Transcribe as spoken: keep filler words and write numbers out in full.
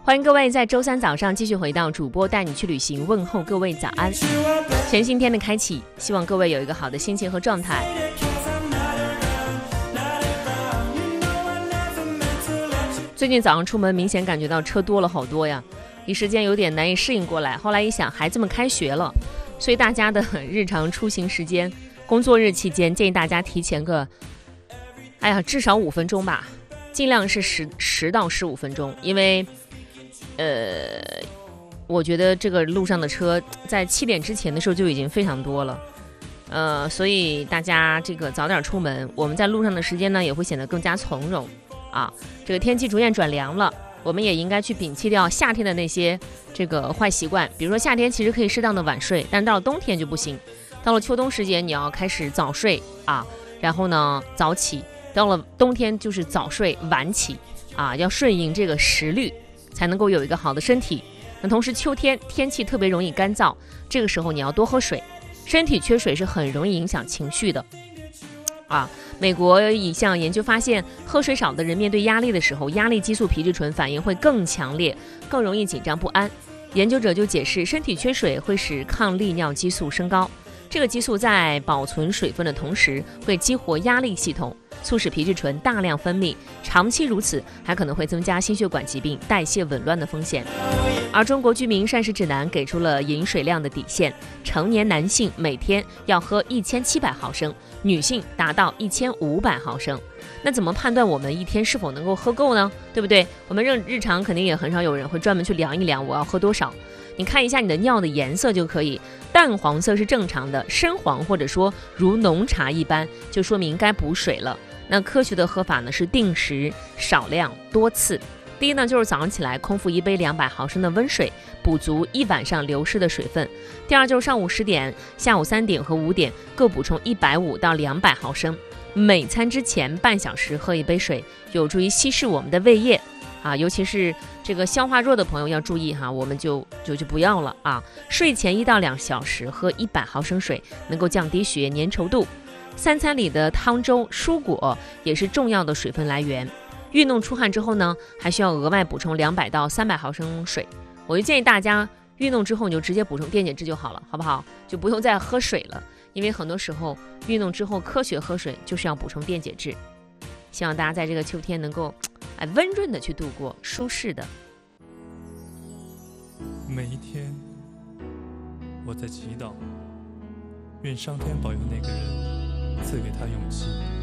欢迎各位在周三早上继续回到主播带你去旅行，问候各位早安。全新天的开启，希望各位有一个好的心情和状态。最近早上出门明显感觉到车多了好多呀，一时间有点难以适应过来。后来一想，孩子们开学了，所以大家的日常出行时间，工作日期间建议大家提前个哎呀至少五分钟吧，尽量是十十到十五分钟，因为呃我觉得这个路上的车在七点之前的时候就已经非常多了，呃所以大家这个早点出门，我们在路上的时间呢也会显得更加从容啊。这个天气逐渐转凉了，我们也应该去摒弃掉夏天的那些这个坏习惯，比如说夏天其实可以适当的晚睡，但到了冬天就不行。到了秋冬时节，你要开始早睡啊，然后呢早起。到了冬天就是早睡晚起啊，要顺应这个时律，才能够有一个好的身体。那同时秋天天气特别容易干燥，这个时候你要多喝水，身体缺水是很容易影响情绪的啊。美国一项研究发现，喝水少的人面对压力的时候，压力激素皮质醇反应会更强烈，更容易紧张不安。研究者就解释，身体缺水会使抗利尿激素升高，这个激素在保存水分的同时，会激活压力系统，促使皮质醇大量分泌，长期如此还可能会增加心血管疾病、代谢紊乱的风险。而中国居民膳食指南给出了饮水量的底线，成年男性每天要喝一千七百毫升，女性达到一千五百毫升。那怎么判断我们一天是否能够喝够呢？对不对？我们日常肯定也很少有人会专门去量一量我要喝多少。你看一下你的尿的颜色就可以，淡黄色是正常的，深黄或者说如浓茶一般，就说明该补水了。那科学的喝法呢是定时、少量、多次。第一呢，就是早上起来空腹一杯两百毫升的温水，补足一晚上流失的水分。第二就是上午十点、下午三点和五点各补充一百五到两百毫升。每餐之前半小时喝一杯水，有助于稀释我们的胃液啊，尤其是这个消化弱的朋友要注意哈，我们就就就不要了啊。睡前一到两小时喝一百毫升水，能够降低血液粘稠度。三餐里的汤粥、蔬果也是重要的水分来源。运动出汗之后呢，还需要额外补充两百到三百毫升水。我就建议大家运动之后你就直接补充电解质就好了，好不好？就不用再喝水了，因为很多时候运动之后科学喝水就是要补充电解质。希望大家在这个秋天能够哎温润的去度过，舒适的。 每一天我在祈祷，愿上天保佑那个人，赐给他勇气。